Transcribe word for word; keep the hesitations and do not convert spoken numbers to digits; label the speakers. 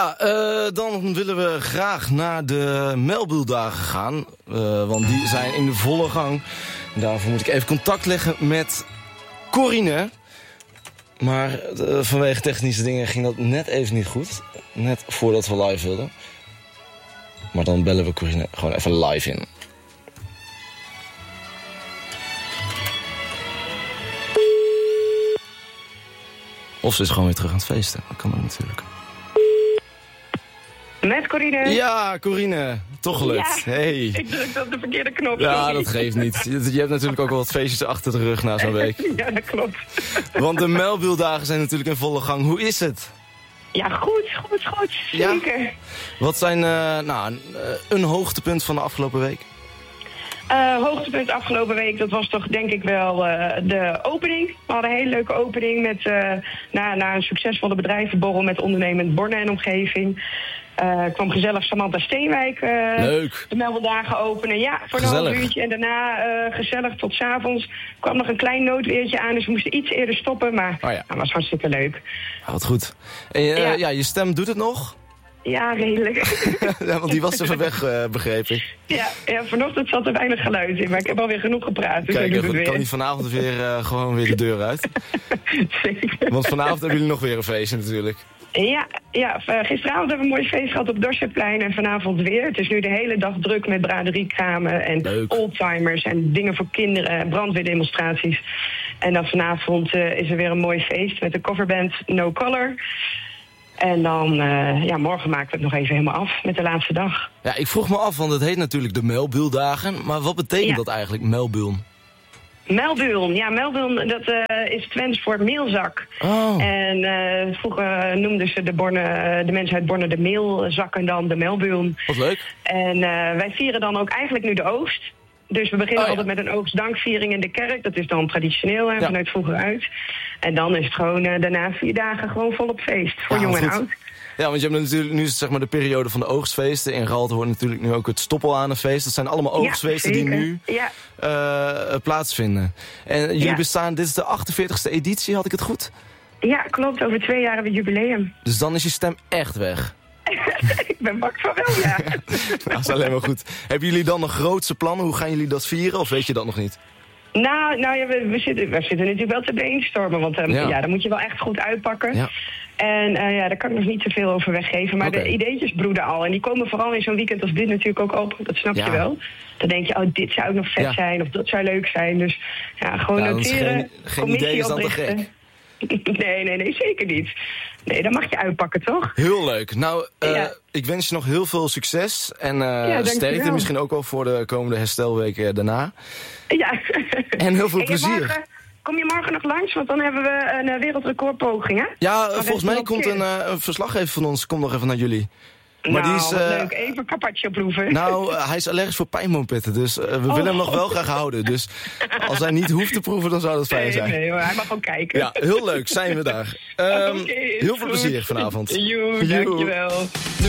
Speaker 1: Ja, uh, dan willen we graag naar de Melbuuldagen gaan. Uh, want die zijn in de volle gang. Daarvoor moet ik even contact leggen met Corine. Maar uh, vanwege technische dingen ging dat net even niet goed. Net voordat we live wilden. Maar dan bellen we Corine gewoon even live in. Of ze is gewoon weer terug aan het feesten. Dat kan ook natuurlijk.
Speaker 2: Met Corine.
Speaker 1: Ja, Corine. Toch gelukt.
Speaker 2: Ja,
Speaker 1: hey.
Speaker 2: Ik drukte op de verkeerde knop.
Speaker 1: Ja,
Speaker 2: sorry.
Speaker 1: dat geeft niet. Je hebt natuurlijk ook wel wat feestjes achter de rug na zo'n week.
Speaker 2: Ja, dat klopt.
Speaker 1: Want de Melbuuldagen zijn natuurlijk in volle gang. Hoe is het?
Speaker 2: Ja, goed, goed, goed. Zeker.
Speaker 1: Ja? Wat zijn uh, nou, een hoogtepunt van de afgelopen week?
Speaker 2: Uh, hoogtepunt afgelopen week, dat was toch denk ik wel uh, de opening. We hadden een hele leuke opening met, uh, na, na een succesvolle bedrijvenborrel met ondernemend Borne en omgeving. Uh, kwam gezellig Samantha Steenwijk uh,
Speaker 1: Leuk.
Speaker 2: de Melbuuldagen openen. Ja, voor een half uurtje. En daarna uh, gezellig tot 's avonds. kwam nog een klein noodweertje aan, dus we moesten iets eerder stoppen. Maar
Speaker 1: oh ja.
Speaker 2: dat was hartstikke leuk.
Speaker 1: Ja, wat goed. En uh, ja. ja, je stem doet het nog?
Speaker 2: Ja, redelijk.
Speaker 1: Ja, want die was even weg, uh, begreep ik.
Speaker 2: Ja, ja, vanochtend zat er weinig geluid in, maar ik heb alweer genoeg gepraat. Dus
Speaker 1: kijk,
Speaker 2: ik
Speaker 1: kan
Speaker 2: weer.
Speaker 1: niet vanavond weer uh, gewoon weer de deur uit?
Speaker 2: Zeker.
Speaker 1: Want vanavond hebben jullie nog weer een feestje natuurlijk.
Speaker 2: Ja, ja, gisteravond hebben we een mooi feest gehad op Dorsetplein en vanavond weer. Het is nu de hele dag druk met braderiekramen en
Speaker 1: leuk. Oldtimers
Speaker 2: en dingen voor kinderen en brandweerdemonstraties. En dan vanavond uh, is er weer een mooi feest met de coverband No Color. En dan, uh, ja, morgen maken we het nog even helemaal af met de laatste dag.
Speaker 1: Ja, ik vroeg me af, want het heet natuurlijk de Melbuuldagen. Maar wat betekent ja. dat eigenlijk, Melbuul?
Speaker 2: Melbuul, ja, Melbuul, dat uh, is Twents voor meelzak.
Speaker 1: Oh.
Speaker 2: En uh, vroeger noemden ze de, Borne, de mensen uit Borne de meelzakken dan de Melbuul.
Speaker 1: Wat leuk.
Speaker 2: En uh, wij vieren dan ook eigenlijk nu de oogst. Dus we beginnen
Speaker 1: oh, ja.
Speaker 2: altijd met een oogstdankviering in de kerk. Dat is dan traditioneel, hè, ja. vanuit vroeger uit. En dan is het gewoon uh, daarna vier dagen gewoon volop feest. Voor ja, jong en oud.
Speaker 1: Ja, want je hebt natuurlijk, nu is het zeg maar de periode van de oogstfeesten. In Raalte wordt natuurlijk nu ook het Stoppelhanenfeest. Dat zijn allemaal oogstfeesten ja, die nu
Speaker 2: ja.
Speaker 1: uh, plaatsvinden. En jullie ja. bestaan, dit is de achtenveertigste editie, had ik het goed?
Speaker 2: Ja, klopt. Over twee jaar hebben we jubileum.
Speaker 1: Dus dan is je stem echt weg.
Speaker 2: Ik ben bang van wel, ja.
Speaker 1: Dat is alleen maar goed. Hebben jullie dan nog grootse plannen? Hoe gaan jullie dat vieren? Of weet je dat nog niet?
Speaker 2: Nou, nou ja, we, we, zitten, we zitten natuurlijk wel te brainstormen. Want um, ja. ja, dan moet je wel echt goed uitpakken. Ja. En uh, ja, daar kan ik nog niet zoveel over weggeven. Maar okay. de ideetjes broeden al. En die komen vooral in zo'n weekend als dit natuurlijk ook op. Dat snap ja. je wel. Dan denk je, oh, dit zou ook nog vet ja. zijn. Of dat zou leuk zijn. Dus ja, gewoon ja, noteren.
Speaker 1: Geen, geen idee is dan te gek.
Speaker 2: Nee, nee, nee, zeker niet. Nee, dan mag je uitpakken, toch?
Speaker 1: Heel leuk. Nou, uh,
Speaker 2: ja.
Speaker 1: ik wens je nog heel veel succes. En uh, ja, sterkte misschien ook wel voor de komende herstelweken daarna.
Speaker 2: Ja.
Speaker 1: En heel veel
Speaker 2: en
Speaker 1: plezier.
Speaker 2: Morgen, kom je morgen nog langs? Want dan hebben we een uh, wereldrecordpoging, hè?
Speaker 1: Ja, uh, volgens mij komt een, uh, een verslaggever van ons. Kom nog even naar jullie. Maar
Speaker 2: nou,
Speaker 1: die is, uh,
Speaker 2: leuk. Even carpaccio proeven.
Speaker 1: Nou, uh, hij is allergisch voor pijnboompitten. Dus uh, we oh. willen hem nog wel graag houden. Dus als hij niet hoeft te proeven, dan zou dat fijn
Speaker 2: nee,
Speaker 1: zijn.
Speaker 2: Nee, hij mag gewoon kijken.
Speaker 1: Ja, heel leuk. Zijn we daar. Um, okay, heel veel goed. plezier vanavond.
Speaker 2: Joe, dankjewel.